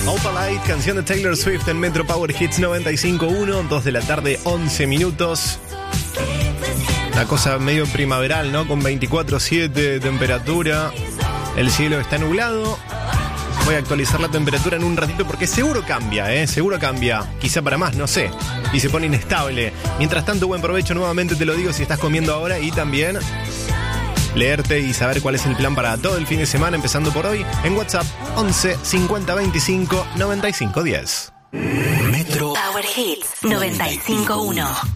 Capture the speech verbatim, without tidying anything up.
Opalite, canción de Taylor Swift en Metro Power Hits noventa y cinco punto uno, dos de la tarde, once minutos. Una cosa medio primaveral, ¿no? Con veinticuatro siete de temperatura. El cielo está nublado. Voy a actualizar la temperatura en un ratito porque seguro cambia, ¿eh? Seguro cambia. Quizá para más, no sé. Y se pone inestable. Mientras tanto, buen provecho. Nuevamente te lo digo si estás comiendo ahora. Y también leerte y saber cuál es el plan para todo el fin de semana, empezando por hoy, en WhatsApp once cincuenta veinticinco noventa y cinco diez. Metro Power Hits noventa y cinco punto uno.